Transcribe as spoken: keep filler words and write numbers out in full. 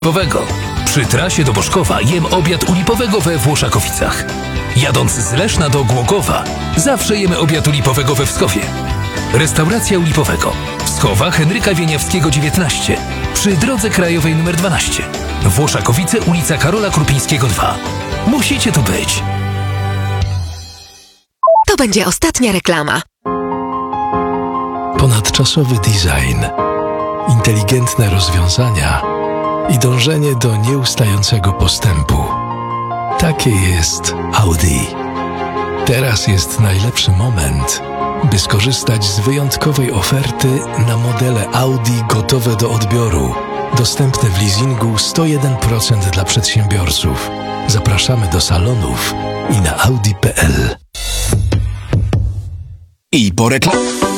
Lipowego. Przy trasie do Boszkowa jem obiad u Lipowego we Włoszakowicach. Jadąc z Leszna do Głogowa, zawsze jemy obiad u Lipowego we Wschowie. Restauracja u Lipowego. Wschowa Henryka Wieniawskiego dziewiętnaście. Przy drodze krajowej nr dwanaście. Włoszakowice, ulica Karola Krupińskiego dwa. Musicie tu być. To będzie ostatnia reklama. Ponadczasowy design, inteligentne rozwiązania i dążenie do nieustającego postępu. Takie jest Audi. Teraz jest najlepszy moment, by skorzystać z wyjątkowej oferty na modele Audi gotowe do odbioru. Dostępne w leasingu sto jeden procent dla przedsiębiorców. Zapraszamy do salonów i na audi kropka p l. I po reklamie.